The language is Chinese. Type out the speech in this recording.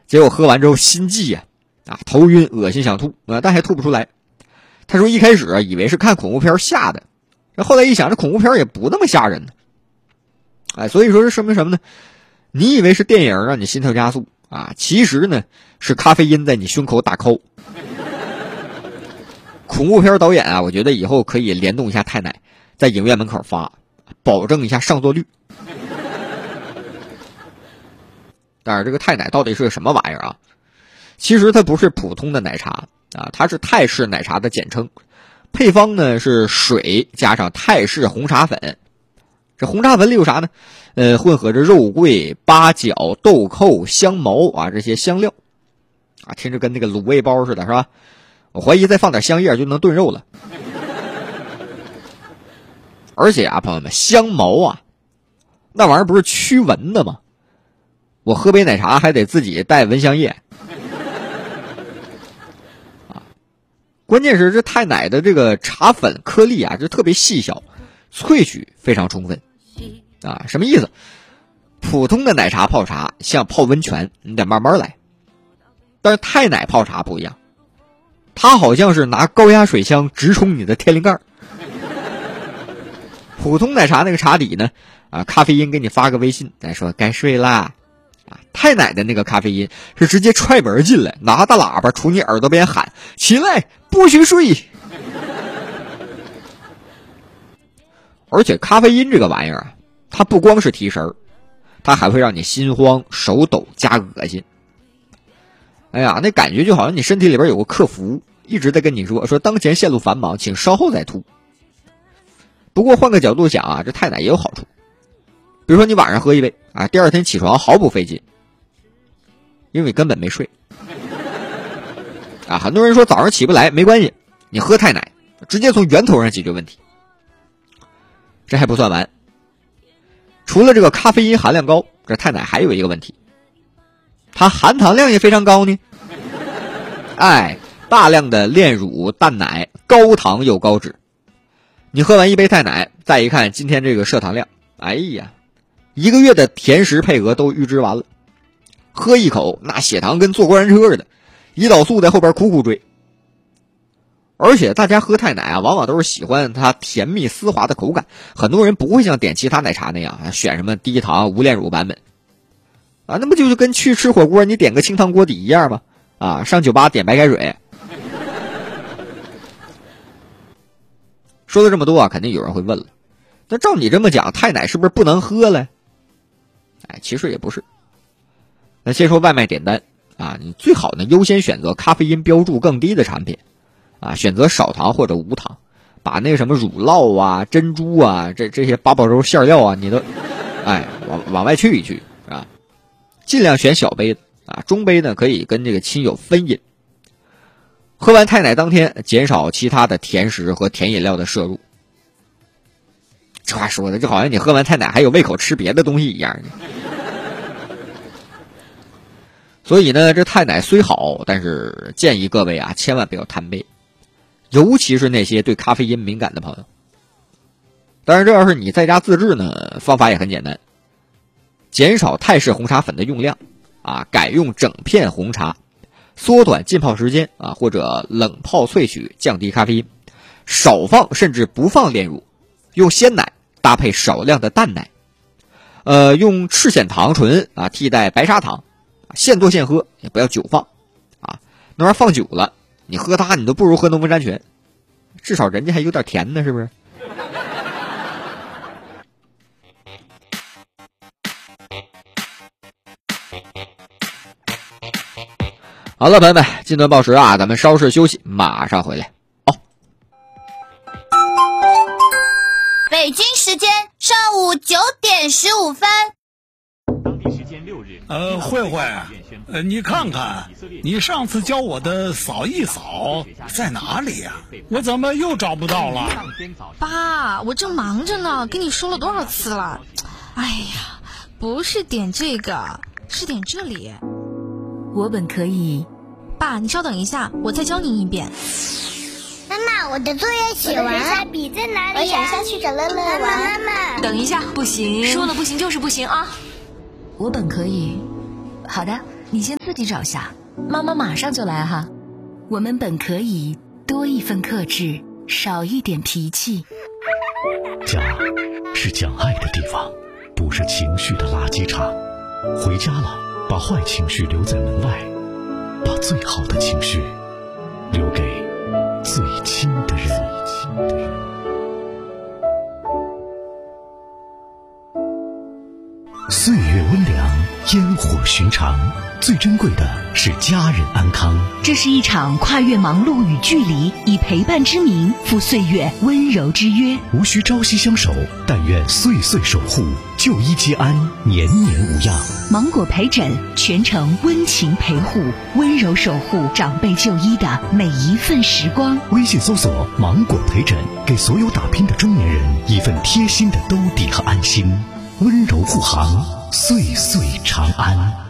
结果喝完之后心悸呀，头晕恶心想吐但还吐不出来。他说一开始以为是看恐怖片吓的，后来一想这恐怖片也不那么吓人呢。所以说这说明什么呢？你以为是电影让你心跳加速其实呢是咖啡因在你胸口打 call。恐怖片导演我觉得以后可以联动一下太奶，在影院门口发，保证一下上座率。但是这个太奶到底是个什么玩意儿其实它不是普通的奶茶它是泰式奶茶的简称，配方呢是水加上泰式红茶粉。这红茶粉里有啥呢？混合着肉桂、八角、豆蔻、香茅这些香料听着跟那个卤味包似的，是吧？我怀疑再放点香叶就能炖肉了。而且朋友们，香茅那玩意儿不是驱蚊的吗？我喝杯奶茶还得自己带蚊香液关键是这太奶的这个茶粉颗粒就特别细小，萃取非常充分什么意思？普通的奶茶泡茶像泡温泉，你得慢慢来，但是太奶泡茶不一样，它好像是拿高压水枪直冲你的天灵盖。普通奶茶那个茶底呢咖啡因给你发个微信说该睡啦太奶的那个咖啡因是直接踹门进来，拿大喇叭杵你耳朵边喊起来不许睡。而且咖啡因这个玩意儿它不光是提神，它还会让你心慌手抖加恶心。那感觉就好像你身体里边有个客服一直在跟你说当前线路繁忙请稍后再吐。不过换个角度想这太奶也有好处，比如说你晚上喝一杯第二天起床毫不费劲，因为根本没睡很多人说早上起不来，没关系，你喝太奶直接从源头上解决问题。这还不算完，除了这个咖啡因含量高，这太奶还有一个问题，它含糖量也非常高呢。大量的炼乳淡奶，高糖又高脂。你喝完一杯太奶，再一看今天这个摄糖量，一个月的甜食配额都预支完了。喝一口那血糖跟坐过山车似的，胰岛素在后边苦苦追。而且大家喝太奶往往都是喜欢它甜蜜丝滑的口感，很多人不会像点其他奶茶那样选什么低糖无炼乳版本那不就是跟去吃火锅你点个清汤锅底一样吗？上酒吧点白开水。说了这么多肯定有人会问了，那照你这么讲，太奶是不是不能喝了？其实也不是。那先说外卖点单你最好呢优先选择咖啡因标注更低的产品选择少糖或者无糖，把那个什么乳酪珍珠这些八宝粥馅料你都往外去一去尽量选小杯的中杯呢可以跟这个亲友分饮。喝完太奶当天减少其他的甜食和甜饮料的摄入。这话说的就好像你喝完太奶还有胃口吃别的东西一样。所以呢这太奶虽好，但是建议各位千万不要贪杯，尤其是那些对咖啡因敏感的朋友。当然这要是你在家自制呢，方法也很简单，减少泰式红茶粉的用量改用整片红茶，缩短浸泡时间或者冷泡萃取，降低咖啡因，少放甚至不放炼乳，用鲜奶搭配少量的淡奶，用赤藓糖醇替代白砂糖，现做现喝，也不要久放那玩意儿放久了你喝它你都不如喝农夫山泉，至少人家还有点甜呢，是不是？好了朋友们，近段报时咱们稍事休息，马上回来。 北京时间上午9:15。 当地时间6日， 慧慧，你看看，你上次教我的扫一扫在哪里呀？我怎么又找不到了？ 爸，我正忙着呢，跟你说了多少次了？哎呀，不是点这个，是点这里。 我本可以。 爸，你稍等一下，我再教你一遍。 妈妈，我的作业写完，下笔在哪里？我想下去找乐乐玩。妈妈， 等一下，不行， 说了不行就是不行啊！ 我本可以。好的， 你先自己找下，妈妈马上就来哈。我们本可以多一份克制，少一点脾气。 家是讲爱的地方，不是情绪的垃圾场。回家了，把坏情绪留在门外，把最好的情绪留给最亲的人。岁月温凉，烟火寻常，最珍贵的是家人安康。 这是一场跨越忙碌与距离，以陪伴之名赴岁月温柔之约。 无需朝夕相守，但愿岁岁守护，就医皆安，年年无恙。 芒果陪诊，全程温情陪护，温柔守护长辈就医的每一份时光。 微信搜索芒果陪诊，给所有打拼的中年人一份贴心的兜底和安心，温柔护航，岁岁长安。